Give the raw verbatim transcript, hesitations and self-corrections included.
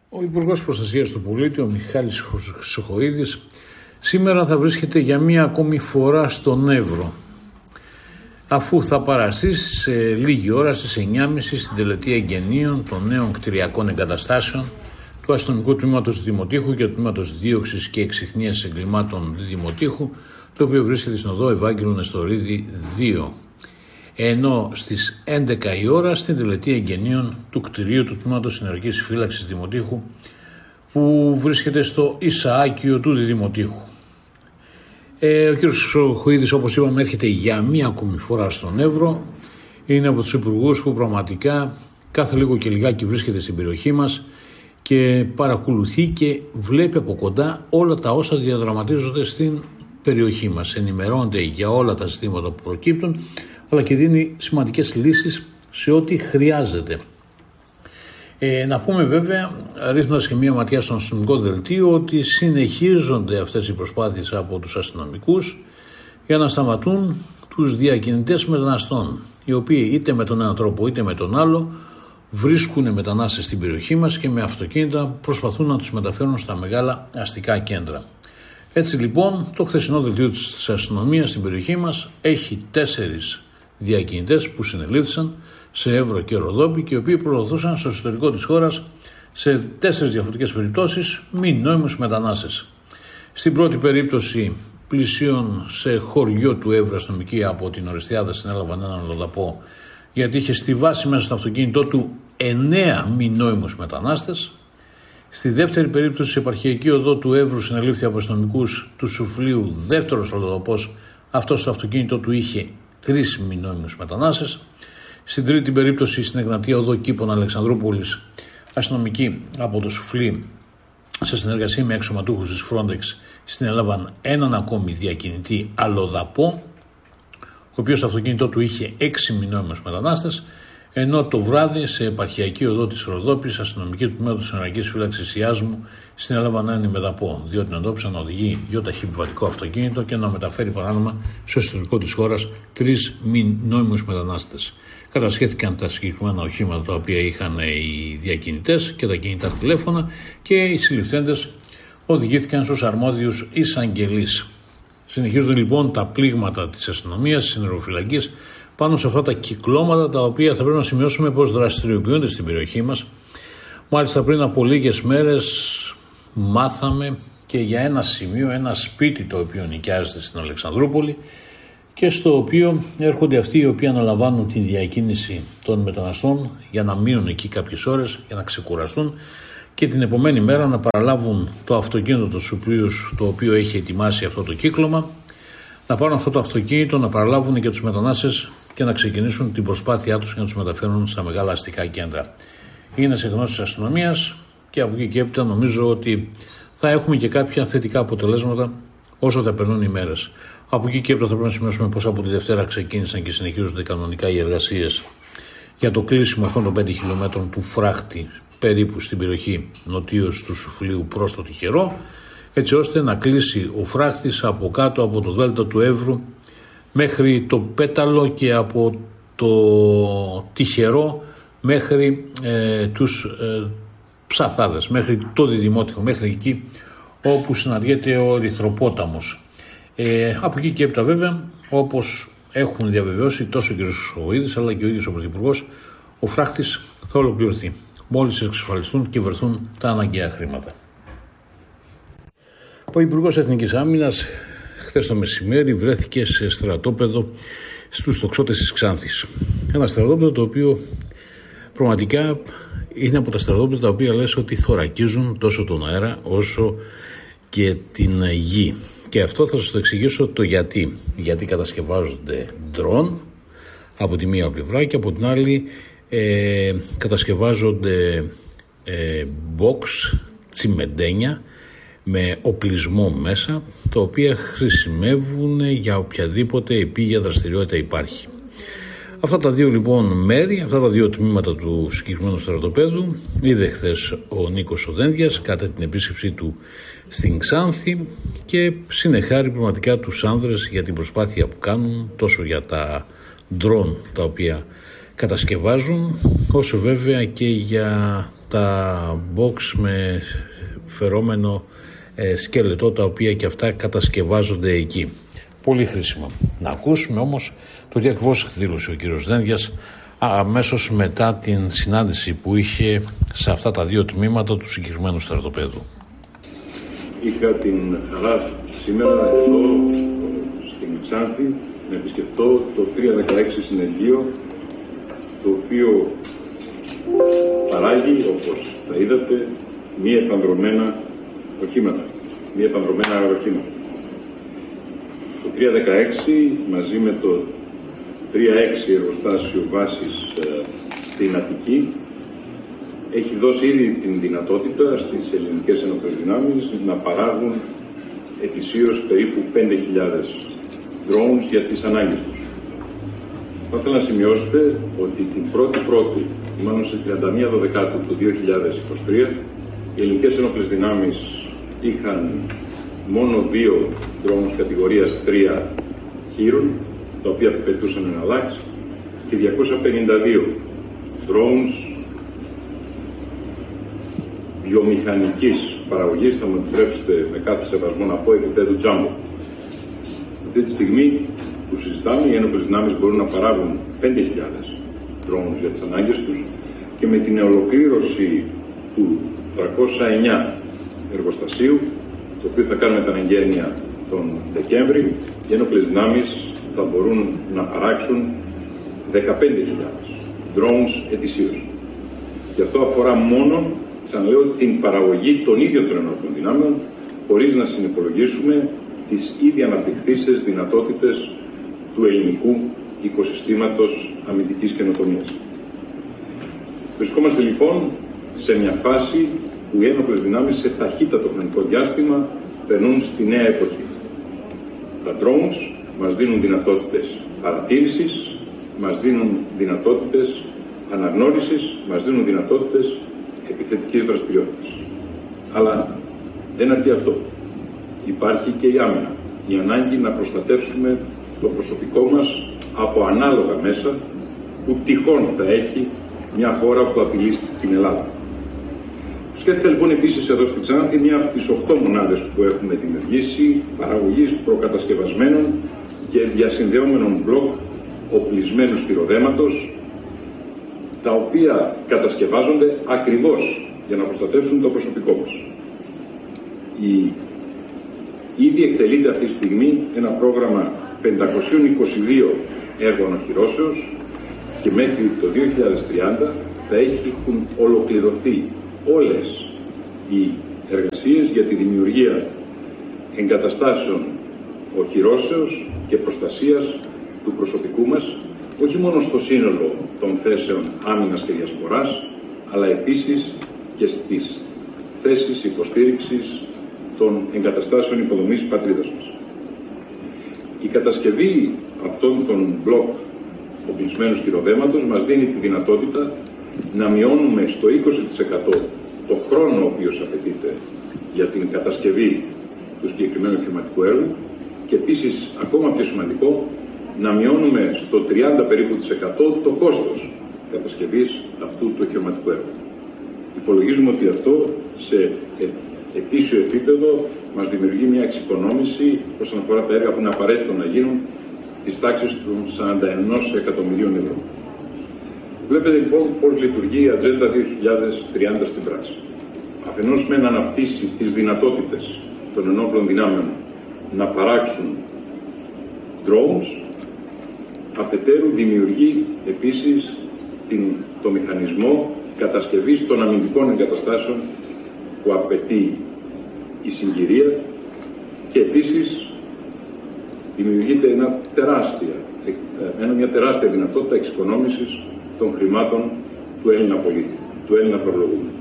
Ο Υπουργός Προστασίας του Πολίτη, ο Μιχάλης Χρυσοχοΐδης, σήμερα θα βρίσκεται για μία ακόμη φορά στον Εύρο, αφού θα παραστεί σε λίγη ώρα στις εννιά και μισή στην τελετή εγγενείων των νέων κτηριακών εγκαταστάσεων του αστυνομικού τμήματος του Δημοτήχου και του τμήματος δίωξης και εξιχνίας εγκλημάτων Δημοτήχου, το οποίο βρίσκεται στην οδό Ευάγγελου Νεστορίδη δύο, ενώ στις έντεκα η ώρα στην τελετή εγγενείων του κτηρίου του τμήματος συνεργής φύλαξης Δημοτήχου, που βρίσκεται στο Ισαάκιο του Δημοτήχου. Ε, ο κ. Χρυσοχοΐδης, όπως είπαμε, έρχεται για μία ακόμη φορά στον Εύρο. Είναι από τους υπουργούς που πραγματικά κάθε λίγο και λιγάκι βρίσκεται στην περιοχή μας και παρακολουθεί και βλέπει από κοντά όλα τα όσα διαδραματίζονται στην περιοχή μας. Ενημερώνεται για όλα τα ζητήματα που προκύπτουν, αλλά και δίνει σημαντικές λύσεις σε ό,τι χρειάζεται. Ε, να πούμε βέβαια, ρίχνοντας και μία ματιά στο αστυνομικό δελτίο, ότι συνεχίζονται αυτές οι προσπάθειες από τους αστυνομικούς για να σταματούν τους διακινητές μεταναστών, οι οποίοι είτε με τον έναν τρόπο είτε με τον άλλο βρίσκουν μετανάστες στην περιοχή μας και με αυτοκίνητα προσπαθούν να τους μεταφέρουν στα μεγάλα αστικά κέντρα. Έτσι λοιπόν, το χθεσινό δελτίο της αστυνομίας στην περιοχή μας έχει τέσσερις διακινητές που συνελήφθησαν σε Εύρο και Ροδόπη και οι οποίοι προωθούσαν στο εσωτερικό της χώρας σε τέσσερις διαφορετικές περιπτώσεις μη νόμιμους μετανάστες. Στην πρώτη περίπτωση, πλησίων σε χωριό του Εύρου, αστυνομικοί από την Οριστιάδα συνέλαβαν έναν αλλοδαπό γιατί είχε στιβάσει μέσα στο αυτοκίνητό του εννέα μη νόμιμους μετανάστες. Στη δεύτερη περίπτωση, σε επαρχιακή οδό του Εύρου, συνελήφθη από αστυνομικούς του Σουφλίου δεύτερος αλλοδαπός. Αυτό στο αυτοκίνητο του είχε τρεις μη νόμιμους μετανάστες. Στην τρίτη περίπτωση, στην Εγνατία οδό Κήπων Αλεξανδρούπολης, αστυνομικοί από το Σουφλί, σε συνεργασία με αξιωματούχους της Frontex, συνέλαβαν έναν ακόμη διακινητή αλλοδαπό, ο οποίος στο αυτοκίνητό του είχε έξι μη νόμιμους μετανάστες, ενώ το βράδυ σε επαρχιακή οδό της Ροδόπης, αστυνομικοί του τμήματος συνεργικής φύλαξης Ιάσμου συνέλαβαν έναν μεταπό, διότι την εντόπισαν να οδηγεί γιοταχή επιβατικό αυτοκίνητο και να μεταφέρει παράνομα στο εσωτερικό της χώρας τρεις μη νόμιμους μετανάστες. Κατασχέθηκαν τα συγκεκριμένα οχήματα τα οποία είχαν οι διακινητές και τα κινητά τηλέφωνα και οι συλληφθέντες οδηγήθηκαν στους αρμόδιους εισαγγελείς. Συνεχίζονται λοιπόν τα πλήγματα της αστυνομίας, της συνεροφυλακής, πάνω σε αυτά τα κυκλώματα τα οποία θα πρέπει να σημειώσουμε πως δραστηριοποιούνται στην περιοχή μας. Μάλιστα πριν από λίγες μέρες μάθαμε και για ένα σημείο, ένα σπίτι το οποίο νοικιάζεται στην Αλεξανδρούπολη και στο οποίο έρχονται αυτοί οι οποίοι αναλαμβάνουν τη διακίνηση των μεταναστών για να μείνουν εκεί κάποιες ώρες, για να ξεκουραστούν και την επομένη μέρα να παραλάβουν το αυτοκίνητο του Σουφλίου το οποίο έχει ετοιμάσει αυτό το κύκλωμα, να πάρουν αυτό το αυτοκίνητο, να παραλάβουν και τους μετανάστες και να ξεκινήσουν την προσπάθειά τους για να τους μεταφέρουν στα μεγάλα αστικά κέντρα. Είναι σε γνώση της αστυνομίας και από εκεί και έπειτα νομίζω ότι θα έχουμε και κάποια θετικά αποτελέσματα όσο θα περνούν οι μέρες. Από εκεί και έπειτα θα πρέπει να σημειώσουμε πως από τη Δευτέρα ξεκίνησαν και συνεχίζονται κανονικά οι εργασίες για το κλείσιμο αυτών των πέντε χιλιόμετρων του φράχτη περίπου στην περιοχή νοτίως του Σουφλίου προς το Τυχερό, έτσι ώστε να κλείσει ο φράχτης από κάτω από το δέλτα του Εύρου μέχρι το Πέταλο και από το Τυχερό μέχρι ε, τους ε, Ψαθάδες, μέχρι το Διδημότυχο, μέχρι εκεί όπου συναντιέται ο Ερυθροπόταμος. Ε, από εκεί και έπειτα βέβαια, όπως έχουν διαβεβαιώσει τόσο ο κ. Χρυσοχοΐδης αλλά και ο ίδιος ο Πρωθυπουργός, ο φράχτης θα ολοκληρωθεί μόλις εξασφαλιστούν και βρεθούν τα αναγκαία χρήματα. Ο Υπουργός Εθνικής Άμυνας χθες το μεσημέρι βρέθηκε σε στρατόπεδο στους τοξότες της Ξάνθης. Ένα στρατόπεδο το οποίο πραγματικά είναι από τα στρατόπεδα τα οποία λες ότι θωρακίζουν τόσο τον αέρα όσο και την γη. Και αυτό θα σας το εξηγήσω το γιατί. Γιατί κατασκευάζονται ντρόν από τη μία πλευρά και από την άλλη ε, κατασκευάζονται ε, box, τσιμεντένια με οπλισμό μέσα, τα οποία χρησιμεύουν για οποιαδήποτε επίγεια δραστηριότητα υπάρχει. Αυτά τα δύο λοιπόν μέρη, αυτά τα δύο τμήματα του συγκεκριμένου στρατοπέδου είδε χθες ο Νίκος Οδένδιας κατά την επίσκεψή του στην Ξάνθη και συνεχάρει πραγματικά τους άνδρες για την προσπάθεια που κάνουν τόσο για τα ντρόν τα οποία κατασκευάζουν, όσο βέβαια και για τα box με φερόμενο ε, σκελετό, τα οποία και αυτά κατασκευάζονται εκεί. Πολύ χρήσιμο. Να ακούσουμε όμως το τι ακριβώς δήλωσε ο κύριος Δένδιας αμέσως μετά την συνάντηση που είχε σε αυτά τα δύο τμήματα του συγκεκριμένου στρατοπέδου. Είχα την χαρά σήμερα εδώ στην Ξάνθη να επισκεφτώ το τριακόσια δεκαέξι συνεργείο, το οποίο παράγει, όπως θα είδατε, μη επανδρομένα οχήματα, μη επανδρομένα αεροχήματα. Το τριακόσια δεκαέξι μαζί με το τρία έξι εργοστάσιο βάσης ε, στην Αττική έχει δώσει ήδη την δυνατότητα στις ελληνικές ενόπλες δυνάμεις να παράγουν ετησίως περίπου πέντε χιλιάδες drones για τις ανάγκες τους. Θα ήθελα να σημειώσετε ότι την πρώτη πρώτη, μάλλον στις τριάντα μία Δεκεμβρίου του δύο χιλιάδες είκοσι τρία, οι ελληνικές ενόπλες δυνάμεις είχαν μόνο δύο drones κατηγορίας τρία χείρων, τα οποία πετούσαν εναλλάξ, και διακόσια πενήντα δύο drones βιομηχανικής παραγωγής, θα μου επιτρέψετε με κάθε σεβασμό να πω, επίπεδου Jumbo. Αυτή τη στιγμή που συζητάμε, οι ένοπλες δυνάμεις μπορούν να παράγουν πέντε χιλιάδες drones για τις ανάγκες τους, και με την ολοκλήρωση του τριακόσια εννιά εργοστασίου, το οποίο θα κάνουμε τα αναγγένεια τον Δεκέμβρη, οι ένοπλες δυνάμεις θα μπορούν να παράξουν δεκαπέντε χιλιάδες drones ετησίως. Και αυτό αφορά μόνο, ξαναλέω, την παραγωγή των ίδιων των ενόπλων δυνάμεων, χωρίς να συνυπολογίσουμε τις ήδη αναπτυχθήσεις δυνατότητες του ελληνικού οικοσυστήματος αμυντικής καινοτομίας. Βρισκόμαστε λοιπόν σε μια φάση που οι ένοπλες δυνάμεις σε ταχύτατο χρονικό διάστημα περνούν στη νέα εποχή. Τα drones μας δίνουν δυνατότητες παρατήρησης, μας δίνουν δυνατότητες αναγνώρισης, μας δίνουν δυνατότητες επιθετικής δραστηριότητας. Αλλά δεν αρκεί αυτό. Υπάρχει και η άμυνα. Η ανάγκη να προστατεύσουμε το προσωπικό μας από ανάλογα μέσα που τυχόν θα έχει μια χώρα που απειλεί την Ελλάδα. Σκέφτηκα λοιπόν επίσης εδώ στην Ξάνθη μία από τις οχτώ μονάδες που έχουμε δημιουργήσει παραγωγής προκατασκευασμένων και διασυνδεόμενων μπλοκ οπλισμένου στυροδέματος, τα οποία κατασκευάζονται ακριβώς για να προστατεύσουν το προσωπικό μας. Η... Ήδη εκτελείται αυτή τη στιγμή ένα πρόγραμμα πεντακόσια είκοσι δύο έργων οχυρώσεως και μέχρι το δύο χιλιάδες τριάντα θα έχουν ολοκληρωθεί όλες οι εργασίες για τη δημιουργία εγκαταστάσεων οχυρώσεως και προστασίας του προσωπικού μας, όχι μόνο στο σύνολο των θέσεων άμυνας και διασποράς, αλλά επίσης και στις θέσεις υποστήριξης των εγκαταστάσεων υποδομής της πατρίδας μας. Η κατασκευή αυτών των μπλοκ οπλισμένου στυροδέματος μας δίνει τη δυνατότητα να μειώνουμε στο είκοσι τοις εκατό το χρόνο ο οποίος απαιτείται για την κατασκευή του συγκεκριμένου οχηματικού έργου, και επίσης, ακόμα πιο σημαντικό, να μειώνουμε στο τριάντα περίπου τοις εκατό το κόστος κατασκευής αυτού του οχηματικού έργου. Υπολογίζουμε ότι αυτό σε ετήσιο επίπεδο μας δημιουργεί μια εξοικονόμηση όσον αφορά τα έργα που είναι απαραίτητο να γίνουν της τάξης των σαράντα ενός εκατομμυρίων ευρώ. Βλέπετε λοιπόν πώς λειτουργεί η Ατζέντα δύο χιλιάδες τριάντα στην πράξη. Αφενός με να αναπτύσσει τις δυνατότητες των ενόπλων δυνάμεων να παράξουν drones, αφετέρου δημιουργεί επίσης την, το μηχανισμό κατασκευής των αμυντικών εγκαταστάσεων που απαιτεί η συγκυρία, και επίσης δημιουργείται ένα τεράστια, ένα, μια τεράστια δυνατότητα εξοικονόμησης των χρημάτων του Έλληνα πολίτη, του Έλληνα φορολογούμενου.